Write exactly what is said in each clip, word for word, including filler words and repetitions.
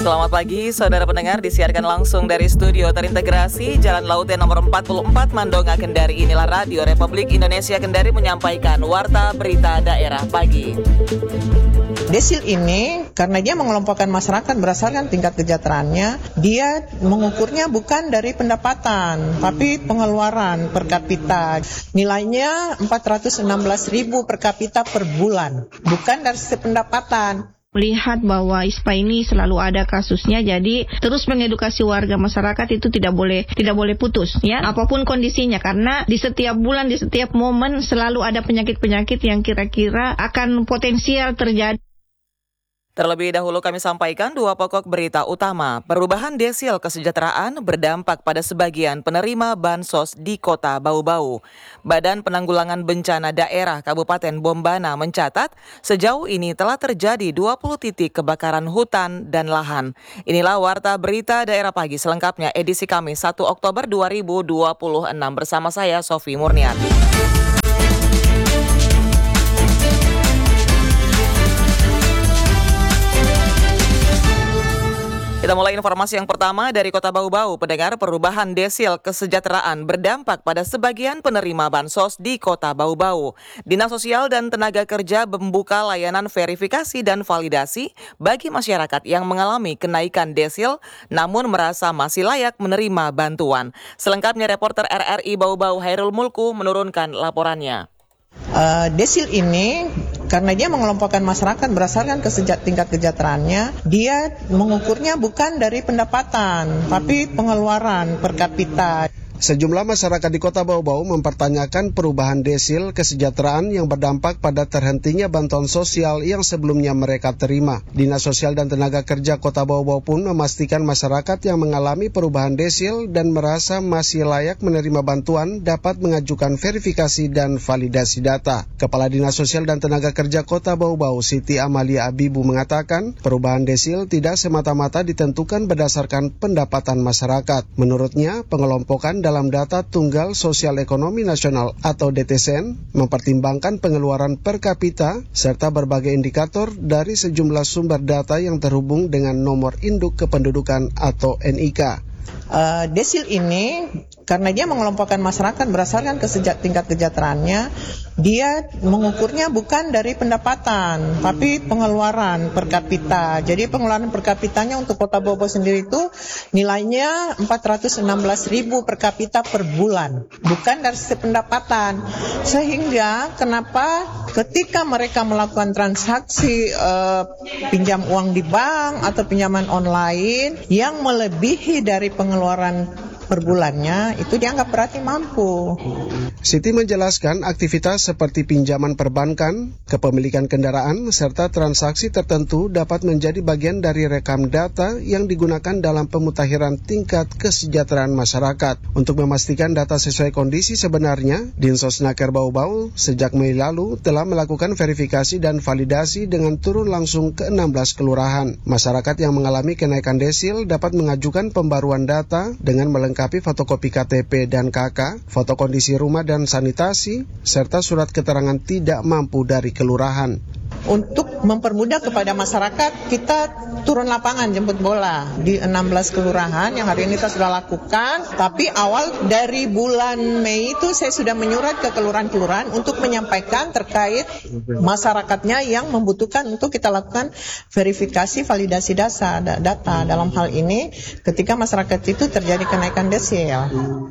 Selamat pagi, saudara pendengar, disiarkan langsung dari studio terintegrasi Jalan Laut nomor empat puluh empat Mandonga, Kendari. Inilah Radio Republik Indonesia Kendari menyampaikan Warta Berita Daerah Pagi. Desil ini karena dia mengelompokkan masyarakat berdasarkan tingkat kesejahteraannya, dia mengukurnya bukan dari pendapatan, tapi pengeluaran per kapita. Nilainya empat ratus enam belas ribu per kapita per bulan, bukan dari sisi pendapatan. Melihat bahwa I S P A ini selalu ada kasusnya, jadi terus mengedukasi warga masyarakat itu tidak boleh tidak boleh putus, ya, apapun kondisinya, karena di setiap bulan, di setiap momen selalu ada penyakit-penyakit yang kira-kira akan potensial terjadi. Terlebih dahulu kami sampaikan dua pokok berita utama. Perubahan desil kesejahteraan berdampak pada sebagian penerima bansos di Kota Bau-Bau. Badan Penanggulangan Bencana Daerah Kabupaten Bombana mencatat sejauh ini telah terjadi dua puluh titik kebakaran hutan dan lahan. Inilah Warta Berita Daerah Pagi selengkapnya edisi Kamis satu Oktober dua ribu dua puluh enam bersama saya Sofi Murniati. Kita mulai informasi yang pertama dari Kota Bau-Bau. Pendengar, perubahan desil kesejahteraan berdampak pada sebagian penerima bansos di Kota Bau-Bau. Dinas Sosial dan Tenaga Kerja membuka layanan verifikasi dan validasi bagi masyarakat yang mengalami kenaikan desil namun merasa masih layak menerima bantuan. Selengkapnya reporter R R I Bau-Bau Hairul Mulku menurunkan laporannya. Uh, desil ini karena dia mengelompokkan masyarakat berdasarkan kesejat, tingkat kesejahteraannya, dia mengukurnya bukan dari pendapatan, tapi pengeluaran per kapita. Sejumlah masyarakat di Kota Bau-Bau mempertanyakan perubahan desil kesejahteraan yang berdampak pada terhentinya bantuan sosial yang sebelumnya mereka terima. Dinas Sosial dan Tenaga Kerja Kota Bau-Bau pun memastikan masyarakat yang mengalami perubahan desil dan merasa masih layak menerima bantuan dapat mengajukan verifikasi dan validasi data. Kepala Dinas Sosial dan Tenaga Kerja Kota Bau-Bau, Siti Amalia Abibu, mengatakan perubahan desil tidak semata-mata ditentukan berdasarkan pendapatan masyarakat. Menurutnya, pengelompokan dalam data Tunggal Sosial Ekonomi Nasional atau D T S N mempertimbangkan pengeluaran per kapita serta berbagai indikator dari sejumlah sumber data yang terhubung dengan nomor induk kependudukan atau N I K. Uh, desil ini karena dia mengelompokkan masyarakat berdasarkan kesejat, tingkat kesejahteraannya, dia mengukurnya bukan dari pendapatan, tapi pengeluaran per kapita. Jadi pengeluaran per kapitanya untuk Kota Bau-Bau sendiri itu nilainya empat ratus enam belas ribu per kapita per bulan, bukan dari sisi pendapatan. Sehingga kenapa ketika mereka melakukan transaksi uh, pinjam uang di bank atau pinjaman online yang melebihi dari pengeluaran per bulannya, itu dianggap berarti mampu. Siti menjelaskan aktivitas seperti pinjaman perbankan, kepemilikan kendaraan, serta transaksi tertentu dapat menjadi bagian dari rekam data yang digunakan dalam pemutakhiran tingkat kesejahteraan masyarakat. Untuk memastikan data sesuai kondisi sebenarnya, Dinsosnaker Bau-Bau sejak Mei lalu telah melakukan verifikasi dan validasi dengan turun langsung ke enam belas kelurahan. Masyarakat yang mengalami kenaikan desil dapat mengajukan pembaruan data dengan melengkapi fotokopi K T P dan K K, foto kondisi rumah dan sanitasi, serta surat keterangan tidak mampu dari kelurahan. Untuk mempermudah kepada masyarakat, kita turun lapangan jemput bola di enam belas kelurahan yang hari ini kita sudah lakukan. Tapi awal dari bulan Mei itu saya sudah menyurat ke kelurahan-kelurahan untuk menyampaikan terkait masyarakatnya yang membutuhkan untuk kita lakukan verifikasi validasi data. data. Dalam hal ini ketika masyarakat itu terjadi kenaikan desil.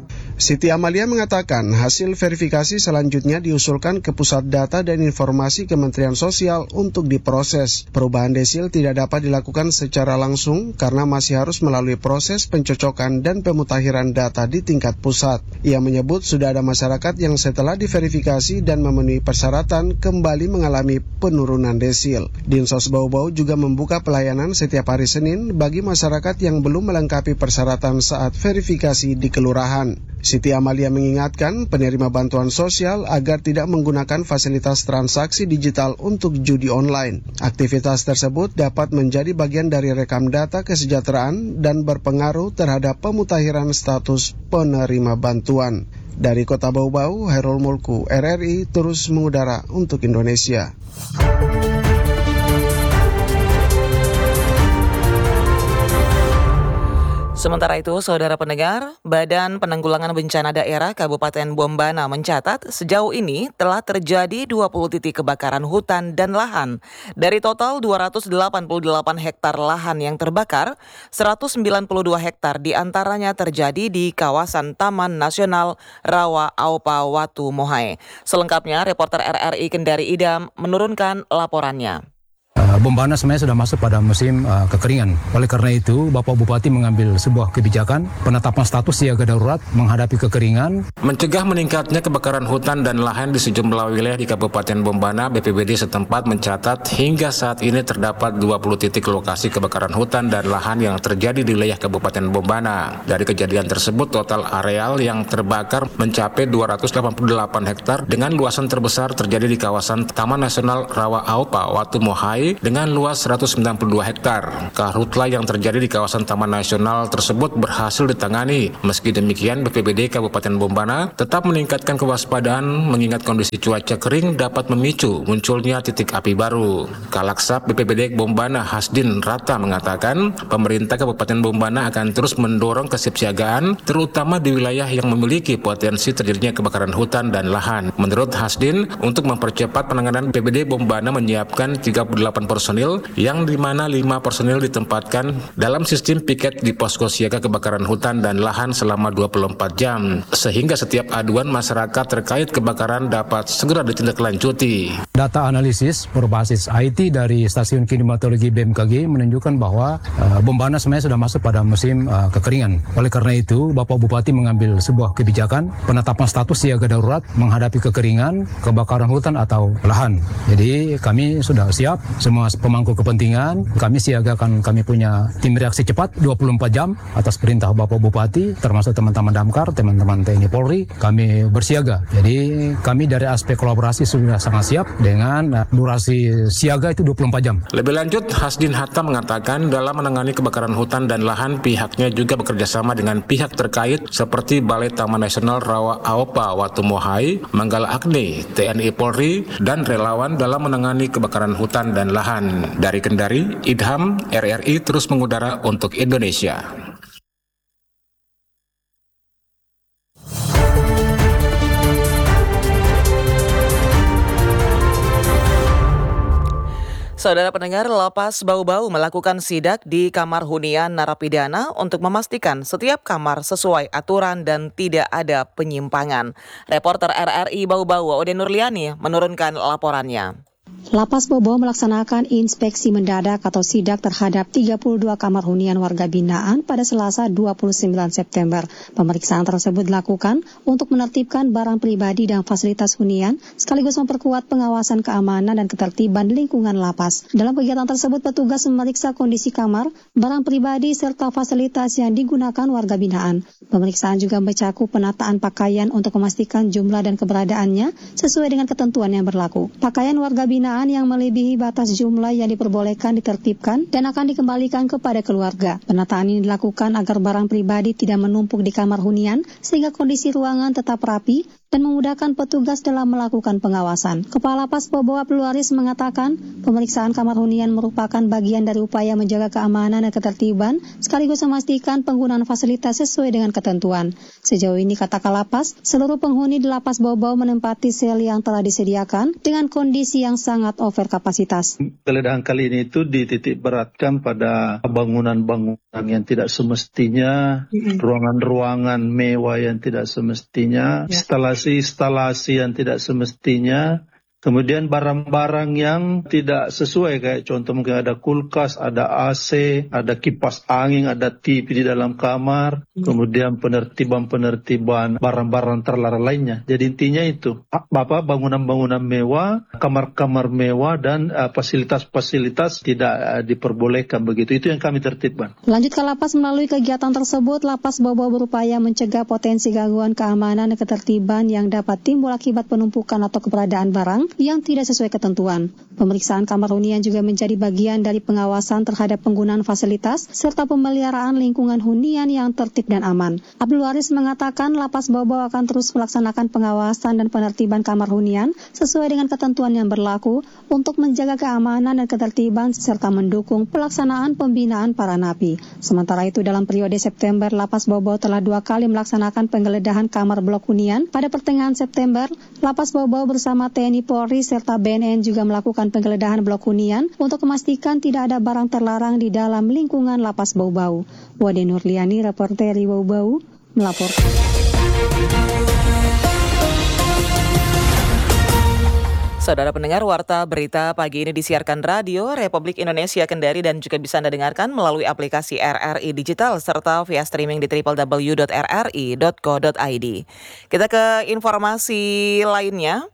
Siti Amalia mengatakan hasil verifikasi selanjutnya diusulkan ke Pusat Data dan Informasi Kementerian Sosial untuk diproses. Perubahan desil tidak dapat dilakukan secara langsung karena masih harus melalui proses pencocokan dan pemutakhiran data di tingkat pusat. Ia menyebut sudah ada masyarakat yang setelah diverifikasi dan memenuhi persyaratan kembali mengalami penurunan desil. Dinsos Bau-Bau juga membuka pelayanan setiap hari Senin bagi masyarakat yang belum melengkapi persyaratan saat verifikasi di kelurahan. Siti Amalia mengingatkan penerima bantuan sosial agar tidak menggunakan fasilitas transaksi digital untuk judi online. Aktivitas tersebut dapat menjadi bagian dari rekam data kesejahteraan dan berpengaruh terhadap pemutakhiran status penerima bantuan. Dari Kota Bau-Bau, Hairul Mulku, R R I terus mengudara untuk Indonesia. Sementara itu, saudara pendengar, Badan Penanggulangan Bencana Daerah Kabupaten Bombana mencatat sejauh ini telah terjadi dua puluh titik kebakaran hutan dan lahan. Dari total dua ratus delapan puluh delapan hektar lahan yang terbakar, seratus sembilan puluh dua hektar diantaranya terjadi di kawasan Taman Nasional Rawa Aupa Watu Mohai. Selengkapnya, reporter R R I Kendari Idam menurunkan laporannya. Bombana sebenarnya sudah masuk pada musim uh, kekeringan. Oleh karena itu, Bapak Bupati mengambil sebuah kebijakan penetapan status siaga darurat menghadapi kekeringan. Mencegah meningkatnya kebakaran hutan dan lahan di sejumlah wilayah di Kabupaten Bombana, B P B D setempat mencatat hingga saat ini terdapat dua puluh titik lokasi kebakaran hutan dan lahan yang terjadi di wilayah Kabupaten Bombana. Dari kejadian tersebut, total areal yang terbakar mencapai dua ratus delapan puluh delapan hektar dengan luasan terbesar terjadi di kawasan Taman Nasional Rawa Aupa Watu Mohai dengan luas seratus sembilan puluh dua hektar. Karhutla yang terjadi di kawasan Taman Nasional tersebut berhasil ditangani. Meski demikian, B P B D Kabupaten Bombana tetap meningkatkan kewaspadaan mengingat kondisi cuaca kering dapat memicu munculnya titik api baru. Kalaksab B P B D Bombana Hasdin Rata mengatakan, pemerintah Kabupaten Bombana akan terus mendorong kesiapsiagaan terutama di wilayah yang memiliki potensi terjadinya kebakaran hutan dan lahan. Menurut Hasdin, untuk mempercepat penanganan, B P B D Bombana menyiapkan tiga puluh delapan personil yang dimana lima personil ditempatkan dalam sistem piket di posko siaga kebakaran hutan dan lahan selama dua puluh empat jam sehingga setiap aduan masyarakat terkait kebakaran dapat segera ditindaklanjuti. Data analisis berbasis I T dari Stasiun Klimatologi B M K G menunjukkan bahwa uh, Bombana sebenarnya sudah masuk pada musim uh, kekeringan. Oleh karena itu, Bapak Bupati mengambil sebuah kebijakan penetapan status siaga darurat menghadapi kekeringan, kebakaran hutan atau lahan. Jadi kami sudah siap, semua pemangku kepentingan, kami siagakan, kami punya tim reaksi cepat dua puluh empat jam atas perintah Bapak Bupati, termasuk teman-teman Damkar, teman-teman T N I Polri, kami bersiaga. Jadi kami dari aspek kolaborasi sudah sangat siap dengan durasi siaga itu dua puluh empat jam. Lebih lanjut, Hasdin Hatta mengatakan dalam menangani kebakaran hutan dan lahan, pihaknya juga bekerjasama dengan pihak terkait seperti Balai Taman Nasional Rawa Aupa Watu Mohai, Manggala Agni, T N I Polri, dan relawan dalam menangani kebakaran hutan dan lahan. Dari Kendari, Idham, R R I terus mengudara untuk Indonesia. Saudara pendengar, Lapas Bau-Bau melakukan sidak di kamar hunian narapidana untuk memastikan setiap kamar sesuai aturan dan tidak ada penyimpangan. Reporter R R I Bau-Bau, Ode Nurliani, menurunkan laporannya. Lapas Bau-Bau melaksanakan inspeksi mendadak atau sidak terhadap tiga puluh dua kamar hunian warga binaan pada Selasa dua puluh sembilan September. Pemeriksaan tersebut dilakukan untuk menertibkan barang pribadi dan fasilitas hunian, sekaligus memperkuat pengawasan keamanan dan ketertiban di lingkungan lapas. Dalam kegiatan tersebut, petugas memeriksa kondisi kamar, barang pribadi, serta fasilitas yang digunakan warga binaan. Pemeriksaan juga mencakup penataan pakaian untuk memastikan jumlah dan keberadaannya sesuai dengan ketentuan yang berlaku. Pakaian warga binaan yang melebihi batas jumlah yang diperbolehkan ditertibkan dan akan dikembalikan kepada keluarga. Penataan ini dilakukan agar barang pribadi tidak menumpuk di kamar hunian sehingga kondisi ruangan tetap rapi dan memudahkan petugas dalam melakukan pengawasan. Kepala Lapas Bau-Bau Abdul Waris mengatakan, pemeriksaan kamar hunian merupakan bagian dari upaya menjaga keamanan dan ketertiban sekaligus memastikan penggunaan fasilitas sesuai dengan ketentuan. Sejauh ini, kata Kalapas, seluruh penghuni di Lapas Bau-Bau menempati sel yang telah disediakan dengan kondisi yang sangat over kapasitas. Geledahan kali ini itu dititik beratkan pada bangunan-bangunan yang tidak semestinya, mm-hmm. ruangan-ruangan mewah yang tidak semestinya, yeah. instalasi-instalasi yang tidak semestinya, kemudian barang-barang yang tidak sesuai, kayak contoh mungkin ada kulkas, ada A C, ada kipas angin, ada T V di dalam kamar, hmm. kemudian penertiban-penertiban barang-barang terlarang lainnya. Jadi intinya itu, Bapak, bangunan-bangunan mewah, kamar-kamar mewah, dan uh, fasilitas-fasilitas tidak uh, diperbolehkan begitu. Itu yang kami tertibkan. Lanjut ke Lapas, melalui kegiatan tersebut, Lapas Bau-Bau berupaya mencegah potensi gangguan keamanan dan ketertiban yang dapat timbul akibat penumpukan atau keberadaan barang yang tidak sesuai ketentuan. Pemeriksaan kamar hunian juga menjadi bagian dari pengawasan terhadap penggunaan fasilitas serta pemeliharaan lingkungan hunian yang tertib dan aman. Abdul Waris mengatakan Lapas Bau-Bau akan terus melaksanakan pengawasan dan penertiban kamar hunian sesuai dengan ketentuan yang berlaku untuk menjaga keamanan dan ketertiban serta mendukung pelaksanaan pembinaan para napi. Sementara itu dalam periode September, Lapas Bau-Bau telah dua kali melaksanakan penggeledahan kamar blok hunian. Pada pertengahan September, Lapas Bau-Bau bersama T N I Polri serta B N N juga melakukan penggeledahan blok hunian untuk memastikan tidak ada barang terlarang di dalam lingkungan Lapas Bau-Bau. Wade Nurliani, reporter di Bau-Bau, melaporkan. Saudara pendengar, Warta Berita pagi ini disiarkan Radio Republik Indonesia Kendari dan juga bisa Anda dengarkan melalui aplikasi R R I Digital serta via streaming di w w w dot r r i dot co dot i d. Kita ke informasi lainnya.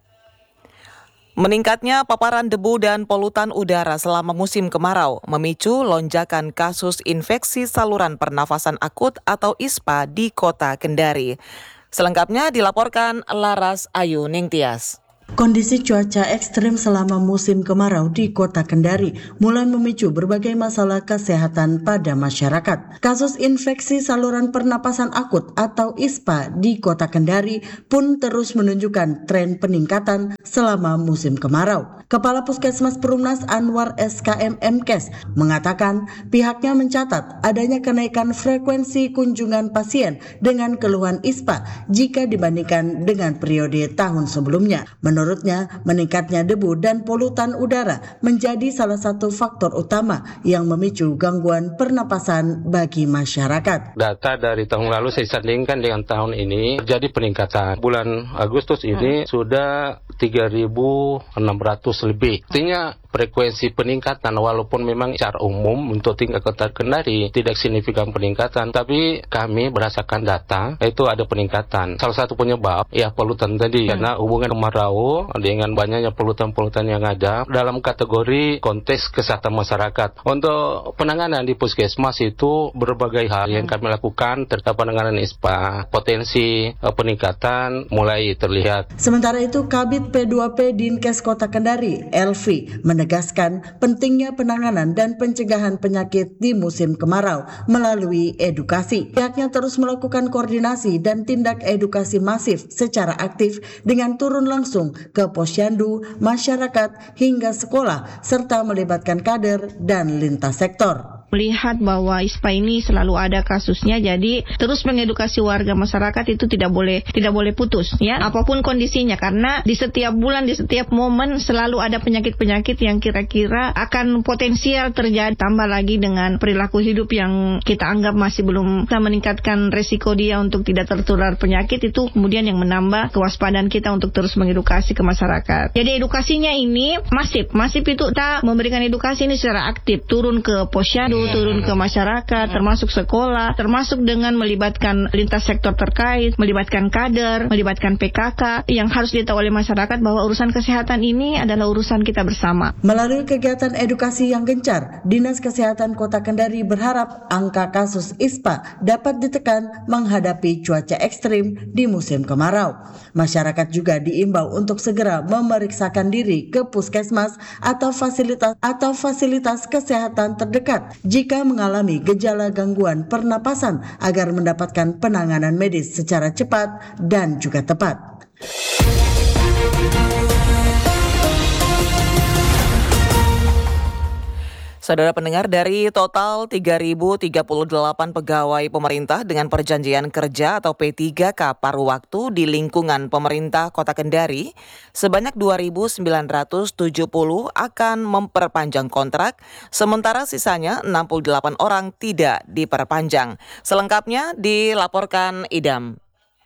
Meningkatnya paparan debu dan polutan udara selama musim kemarau memicu lonjakan kasus infeksi saluran pernafasan akut atau I S P A di Kota Kendari. Selengkapnya dilaporkan Laras Ayu Ningtyas. Kondisi cuaca ekstrim selama musim kemarau di Kota Kendari mulai memicu berbagai masalah kesehatan pada masyarakat. Kasus infeksi saluran pernapasan akut atau I S P A di Kota Kendari pun terus menunjukkan tren peningkatan selama musim kemarau. Kepala Puskesmas Perumnas Anwar S K M Mkes mengatakan pihaknya mencatat adanya kenaikan frekuensi kunjungan pasien dengan keluhan I S P A jika dibandingkan dengan periode tahun sebelumnya. Menurutnya, meningkatnya debu dan polutan udara menjadi salah satu faktor utama yang memicu gangguan pernapasan bagi masyarakat. Data dari tahun lalu saya sandingkan dengan tahun ini terjadi peningkatan. Bulan Agustus ini hmm. sudah tiga ribu enam ratus lebih. Artinya frekuensi peningkatan walaupun memang secara umum untuk tingkat Kota Kendari tidak signifikan peningkatan, tapi kami berdasarkan data itu ada peningkatan. Salah satu penyebab ya polutan tadi hmm. karena hubungan kemarau dengan banyaknya polutan-polutan yang ada dalam kategori konteks kesehatan masyarakat. Untuk penanganan di Puskesmas itu berbagai hal yang kami lakukan terkait penanganan I S P A. Potensi peningkatan mulai terlihat. Sementara itu Kabid P dua P Dinkes Kota Kendari, Elvi, menegaskan pentingnya penanganan dan pencegahan penyakit di musim kemarau melalui edukasi. Pihaknya terus melakukan koordinasi dan tindak edukasi masif secara aktif dengan turun langsung ke posyandu, masyarakat, hingga sekolah, serta melibatkan kader dan lintas sektor. Melihat bahwa I S P A ini selalu ada kasusnya, jadi terus mengedukasi warga masyarakat itu tidak boleh tidak boleh putus ya, apapun kondisinya, karena di setiap bulan, di setiap momen selalu ada penyakit-penyakit yang kira-kira akan potensial terjadi, tambah lagi dengan perilaku hidup yang kita anggap masih belum bisa meningkatkan resiko dia untuk tidak tertular penyakit, itu kemudian yang menambah kewaspadaan kita untuk terus mengedukasi ke masyarakat. Jadi edukasinya ini masif, masif itu kita memberikan edukasi ini secara aktif, turun ke posyandu, turun ke masyarakat, termasuk sekolah, termasuk dengan melibatkan lintas sektor terkait, melibatkan kader, melibatkan P K K, yang harus ditahu oleh masyarakat bahwa urusan kesehatan ini adalah urusan kita bersama. Melalui kegiatan edukasi yang gencar, Dinas Kesehatan Kota Kendari berharap angka kasus I S P A dapat ditekan menghadapi cuaca ekstrim di musim kemarau. Masyarakat juga diimbau untuk segera memeriksakan diri ke puskesmas atau fasilitas atau fasilitas kesehatan terdekat jika mengalami gejala gangguan pernapasan agar mendapatkan penanganan medis secara cepat dan juga tepat. Saudara pendengar, dari total tiga ribu tiga puluh delapan pegawai pemerintah dengan perjanjian kerja atau P tiga K paruh waktu di lingkungan pemerintah Kota Kendari, sebanyak dua ribu sembilan ratus tujuh puluh akan memperpanjang kontrak, sementara sisanya enam puluh delapan orang tidak diperpanjang. Selengkapnya dilaporkan Idam.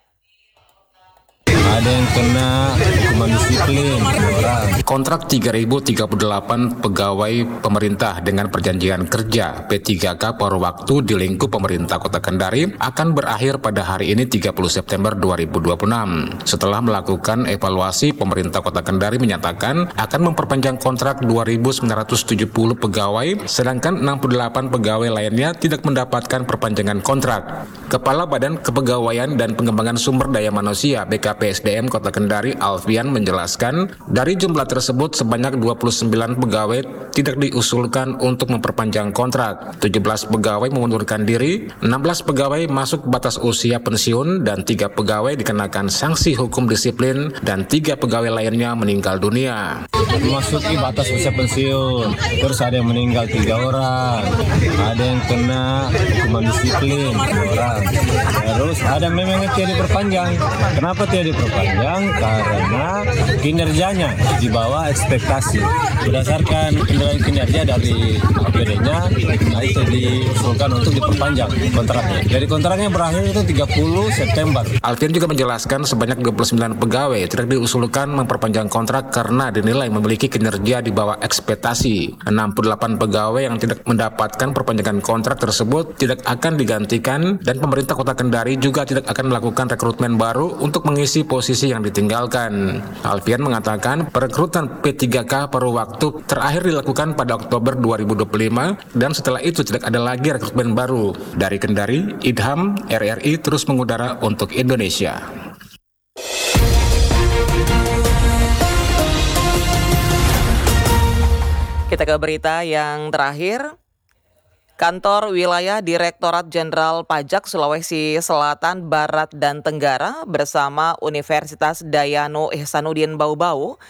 Ada yang kena hukuman disiplin. Kontrak tiga ribu tiga puluh delapan pegawai pemerintah dengan perjanjian kerja P tiga K paruh waktu di lingkup pemerintah Kota Kendari akan berakhir pada hari ini tiga puluh September dua ribu dua puluh enam. Setelah melakukan evaluasi, pemerintah Kota Kendari menyatakan akan memperpanjang kontrak dua ribu sembilan ratus tujuh puluh pegawai, sedangkan enam puluh delapan pegawai lainnya tidak mendapatkan perpanjangan kontrak. Kepala Badan Kepegawaian dan Pengembangan Sumber Daya Manusia B K P S S D M Kota Kendari Alfian menjelaskan, dari jumlah tersebut sebanyak dua puluh sembilan pegawai tidak diusulkan untuk memperpanjang kontrak, tujuh belas pegawai mengundurkan diri, enam belas pegawai masuk batas usia pensiun, dan tiga pegawai dikenakan sanksi hukum disiplin, dan tiga pegawai lainnya meninggal dunia. Memasuki batas usia pensiun, terus ada yang meninggal tiga orang, ada yang kena hukuman disiplin dua orang, terus ada memang yang tidak diperpanjang. Kenapa tidak diperpanjang? Karena kinerjanya di bawah ekspektasi. Berdasarkan penilaian kinerja dari A P D-nya, nah itu diusulkan untuk diperpanjang kontraknya. Jadi kontraknya berakhir itu tiga puluh September. Alfian juga menjelaskan sebanyak dua puluh sembilan pegawai tidak diusulkan memperpanjang kontrak karena dinilai memiliki kinerja di bawah ekspektasi. enam puluh delapan pegawai yang tidak mendapatkan perpanjangan kontrak tersebut tidak akan digantikan, dan pemerintah Kota Kendari juga tidak akan melakukan rekrutmen baru untuk mengisi posisi yang ditinggalkan. Alfian mengatakan perekrutan P tiga K paruh waktu terakhir dilakukan pada Oktober dua ribu dua puluh lima, dan setelah itu tidak ada lagi rekrutmen baru. Dari Kendari, Idham, R R I terus mengudara untuk Indonesia. Kita ke berita yang terakhir. Kantor Wilayah Direktorat Jenderal Pajak Sulawesi Selatan, Barat, dan Tenggara bersama Universitas Dayano Ihsanuddin Bau-Bau